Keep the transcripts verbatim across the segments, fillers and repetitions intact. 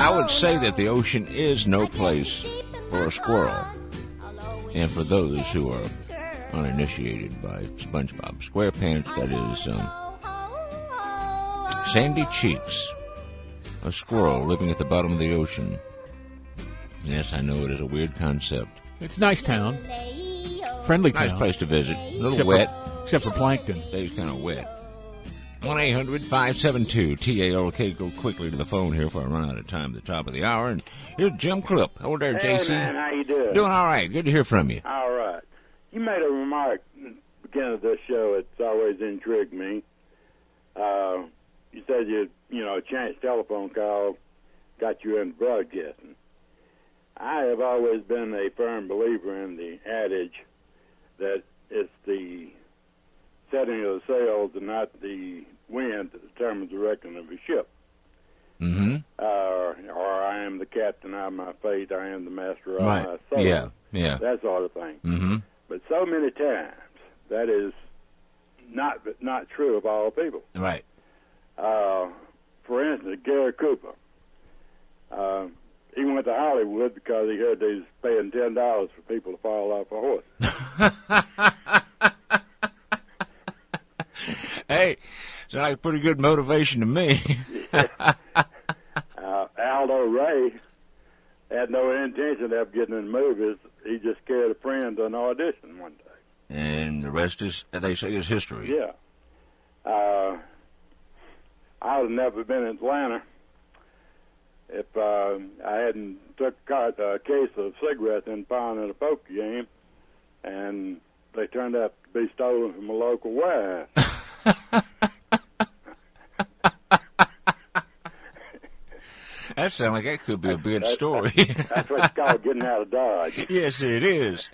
I would say that the ocean is no place for a squirrel. And for those who are uninitiated by SpongeBob SquarePants, that is um, Sandy Cheeks, a squirrel living at the bottom of the ocean. Yes, I know it is a weird concept. It's a nice town. Friendly town. Nice place to visit. A little except wet. For, except for plankton. It's kind of wet. one eight hundred five seven two T A L K. Go quickly to the phone here before I run out of time at the top of the hour. And here's Jim Clip. Hello there, Hey, J C. man, how you doing? Doing all right. Good to hear from you. All right. You made a remark at the beginning of this show. It's always intrigued me. Uh, you said you, you know, a chance telephone call got you into broadcasting. I have always been a firm believer in the adage that it's the setting of the sails and not the wind that determines the direction of a ship. Mm-hmm. Uh, or I am the captain of my fate, I am the master of Right. my soul. Yeah, yeah. That sort of thing. Mm-hmm. But so many times, that is not not true of all people. Right. Uh, for instance, Gary Cooper. Uh, he went to Hollywood because he heard they was paying ten dollars for people to fall off a horse. Hey, sounds like a pretty good motivation to me. uh, Aldo Ray had no intention of getting in the movies. He just carried a friend to an audition one day. And the rest is, they say, is history. Yeah. Uh, I would have never been in Atlanta if uh, I hadn't took a uh, case of cigarettes in pawn in a poker game, and they turned out to be stolen from a local warehouse. That sounds like that could be a bad That's- story. That's, that's what you call getting out of Dodge. Yes, it is.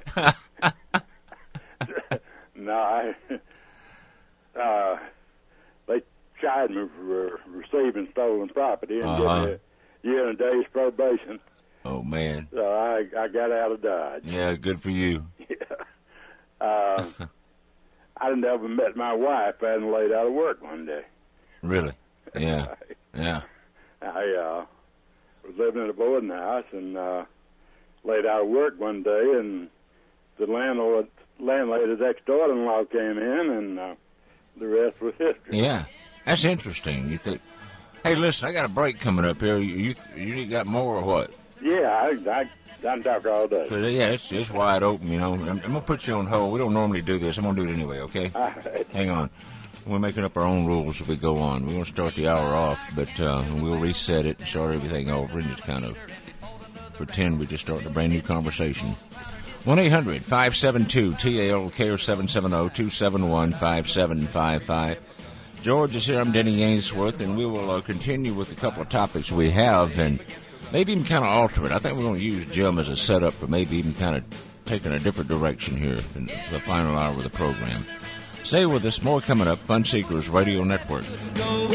No, I, uh, they tried me for receiving stolen property and Uh-huh. did a year and a day's probation. Oh, man. So I, I got out of Dodge. Yeah, good for you. Yeah. Uh, I never met my wife. I hadn't laid out of work one day. Really? Yeah. Yeah. I uh, was living in a boarding house and uh, laid out of work one day, and the landlord, landlady's ex-daughter-in-law came in, and uh, the rest was history. Yeah. That's interesting. You think, hey, listen, I got a break coming up here. You you, you got more or what? Yeah, I, I, I can talk all day. 'Cause, yeah, it's it's wide open, you know. I'm, I'm going to put you on hold. We don't normally do this. I'm going to do it anyway, okay? All right. Hang on. We're making up our own rules as we go on. We're going to start the hour off, but uh, we'll reset it and start everything over and just kind of pretend we're just starting a brand new conversation. one eight hundred five seven two T A L K or seven seven zero two seven one five seven five five. George is here. I'm Denny Ainsworth, and we will uh, continue with a couple of topics we have and maybe even kind of alter it. I think we're going to use Jim as a setup for maybe even kind of taking a different direction here in the final hour of the program. Stay with us. More coming up. Fun Seekers Radio Network.